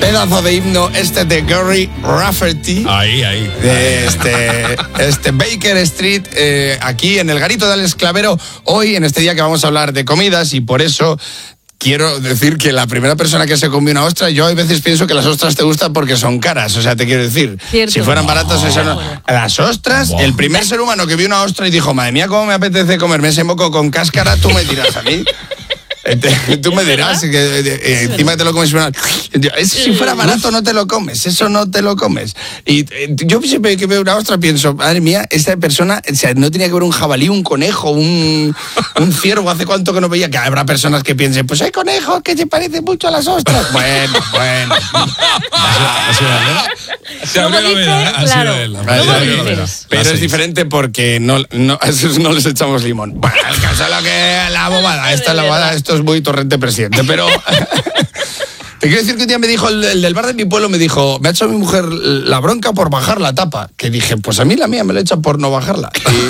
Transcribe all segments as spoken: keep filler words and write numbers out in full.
Pedazo de himno este de Gary Rafferty. Ahí, ahí. De este, este Baker Street, eh, aquí en el Garito del Esclavero, hoy en este día que vamos a hablar de comidas, y por eso quiero decir que la primera persona que se comió una ostra, yo a veces pienso que las ostras te gustan porque son caras, o sea, te quiero decir, Cierto. si fueran baratas, eso no. Las ostras, Wow. el primer ser humano que vio una ostra y dijo, madre mía, cómo me apetece comerme ese moco con cáscara, tú me dirás a mí. Te, tú me dirás que eh, eh, encima te lo comes una... Eso, si fuera barato no te lo comes, eso no te lo comes. Y eh, yo siempre que veo una ostra pienso, madre mía, esta persona, o sea, no tenía que ver un jabalí, un conejo, un, un ciervo, hace cuánto que no veía, que habrá personas que piensen, pues hay conejos que se parecen mucho a las ostras. Bueno, bueno. Se abrió la veda, ¿eh? Ha sido Claro. él. ¿Cómo Ha sido la veda. dices? Pero Las es seis. diferente porque no, no, a esos no les echamos limón. Bueno, el caso es lo que la bobada, esta es la bobada, esto es muy torrente presidente, pero... Te quiero decir que un día me dijo, el, el del bar de mi pueblo me dijo, me ha hecho mi mujer la bronca por bajar la tapa. Que dije, pues a mí la mía me la echan por no bajarla.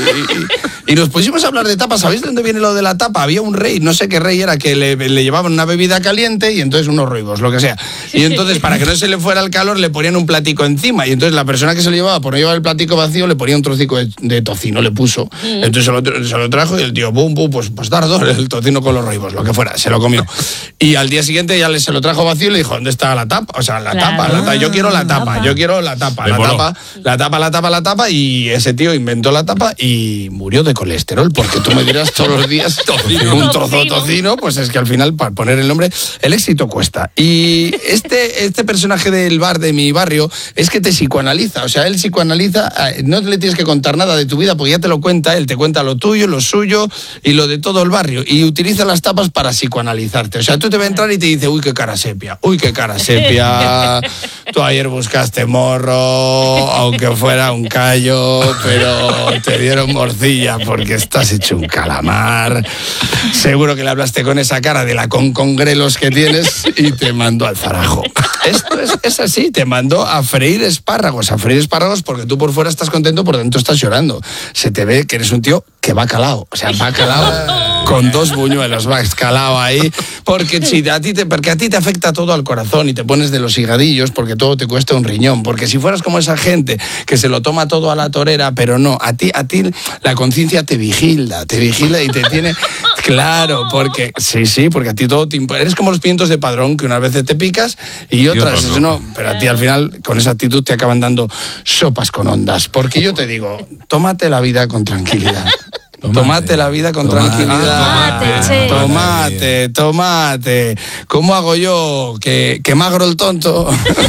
Y, y, y nos pusimos a hablar de tapas. ¿Sabéis de dónde viene lo de la tapa? Había un rey, no sé qué rey era, que le, le llevaban una bebida caliente y entonces unos roibos, lo que sea. Y entonces, para que no se le fuera el calor, le ponían un platico encima. Y entonces la persona que se lo llevaba, por no llevar el platico vacío, le ponía un trocico de, de tocino, le puso. Entonces se lo, se lo trajo y el tío, pum, pum, pues, pues tardó el tocino con los roibos, lo que fuera, se lo comió. Y al día siguiente ya le, se lo trajo vacío y le dijo, ¿dónde está la tapa? O sea, la Claro. tapa, la tapa, yo quiero la tapa, yo quiero la tapa, Le la voló. tapa, la tapa, la tapa, la tapa, y ese tío inventó la tapa y murió de colesterol, porque tú me dirás todos los días un trozo de tocino, pues es que al final, para poner el nombre, el éxito cuesta. Y este, este personaje del bar de mi barrio es que te psicoanaliza, o sea, él psicoanaliza, no le tienes que contar nada de tu vida, porque ya te lo cuenta, él te cuenta lo tuyo, lo suyo y lo de todo el barrio, y utiliza las tapas para psicoanalizarte. O sea, tú te va a entrar y te dice, uy, qué cara sepia, uy, qué cara sepia, tú ayer buscaste morro, aunque fuera un callo, pero te dieron morcilla porque estás hecho un calamar. Seguro que le hablaste con esa cara de la con congrelos que tienes y te mandó al zarajo. Esto es, es así, te mandó a freír espárragos, a freír espárragos porque tú por fuera estás contento, por dentro estás llorando. Se te ve que eres un tío que va calado, o sea, va calado con dos buñuelos, va escalado ahí, porque si a ti te, porque a ti te afecta todo al corazón y te pones de los higadillos porque todo te cuesta un riñón, porque si fueras como esa gente que se lo toma todo a la torera, pero no, a ti, a ti la conciencia te vigila, te vigila y te tiene, claro, porque, sí, sí, porque a ti todo te imp- eres como los pimientos de Padrón, que unas veces te picas y otras otras no. no, pero a ti al final con esa actitud te acaban dando sopas con ondas, porque yo te digo, tómate la vida con tranquilidad. Tomate. Tomate la vida con Tomate. tranquilidad. Tomate, che. Tomate, tomate. ¿Cómo hago yo? Que, que magro el tonto.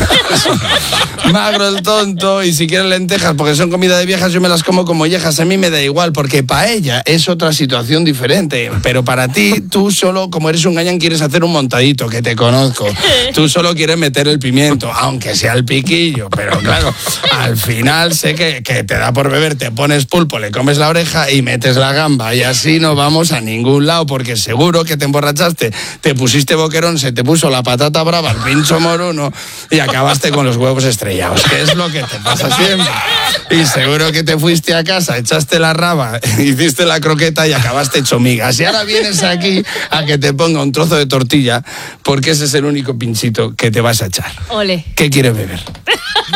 Magro el tonto. Y si quieres lentejas, porque son comida de viejas, yo me las como como viejas. A mí me da igual, porque para ella es otra situación diferente. Pero para ti, tú solo, como eres un gañán, quieres hacer un montadito, que te conozco. Tú solo quieres meter el pimiento, aunque sea el piquillo. Pero claro, al final sé que, que te da por beber, te pones pulpo, le comes la oreja y metes la gamba, y así no vamos a ningún lado, porque seguro que te emborrachaste, te pusiste boquerón, se te puso la patata brava, el pincho moruno y acabaste con los huevos estrellados, que es lo que te pasa siempre. Y seguro que te fuiste a casa, echaste la raba, hiciste la croqueta y acabaste hecho migas. Y ahora vienes aquí a que te ponga un trozo de tortilla, porque ese es el único pinchito que te vas a echar. Ole. ¿Qué quieres beber?